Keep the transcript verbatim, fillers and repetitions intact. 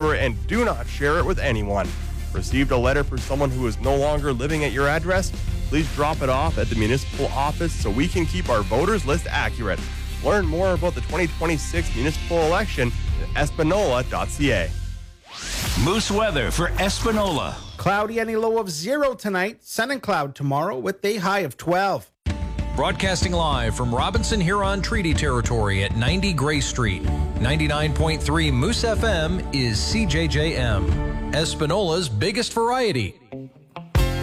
paper and do not share it with anyone. Received a letter for someone who is no longer living at your address? Please drop it off at the municipal office so we can keep our voters list accurate. Learn more about the twenty twenty-six municipal election at espanola dot c a. Moose weather for Espanola. Cloudy and a low of zero tonight. Sun and cloud tomorrow with a high of twelve. Broadcasting live from Robinson Huron Treaty Territory at ninety Gray Street. ninety-nine point three Moose F M is C J J M, Espanola's biggest variety.